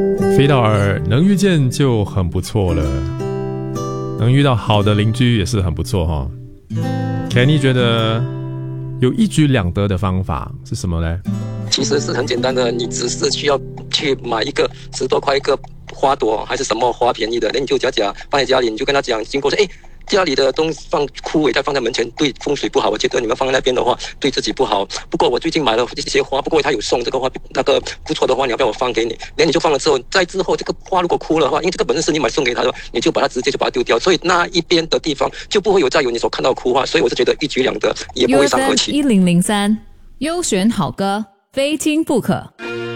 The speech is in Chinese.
飞到耳，能遇见就很不错了，能遇到好的邻居也是很不错哈。Kenny 觉得有一举两得的方法是什么呢？ 其实是很简单的，你只是需要去买一个10多块一个花朵，还是什么花便宜的，那你就假放在家里，你就跟他讲，经过说，家里的东西放枯萎再放在门前，对风水不好，我觉得你们放在那边的话对自己不好。不过我最近买了这些花，不过他有送这个花，那个不错的花，你要不要我放给你？那你就放了之后，之后这个花如果枯了的话，因为这个本身是你买送给他的，你就把它直接就把它丢掉，所以那一边的地方就不会再有你所看到的枯花，所以我是觉得一举两得，也不会伤和气。 1003优选好歌，非听不可。